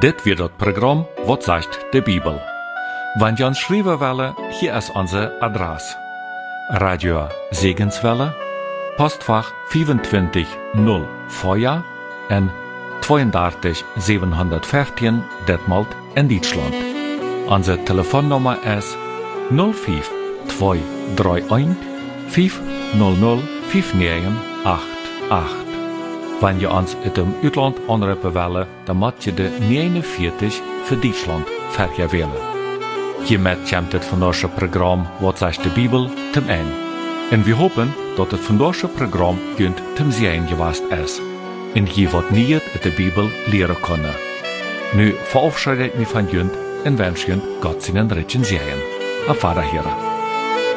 Dit wird das Programm Wat sagt de Bibel. Wenn ihr uns schreiben wollen, hier ist unsere Adresse. Radio Segenswelle, Postfach 25 0 Feuer en 32 715 Detmold in Deutschland. Unsere Telefonnummer ist 05 231 500 5988. Wenn ihr uns in dem Utland anrufen wollen, dann müsst ihr de 49 für Deutschland vergewählen. Hiermit kommt das vandaagse Programm Wat sagt de Bibel zum Ende. Und wir hoffen, dass das vandaagse Programm junt zum Sehen gewesen ist. Und je wat nieuw in de Bibel leren können. Nu verabschiede ich mich von junt und wünsche junt Gott seinen Ritchen Sehen. Auf Wiederhören.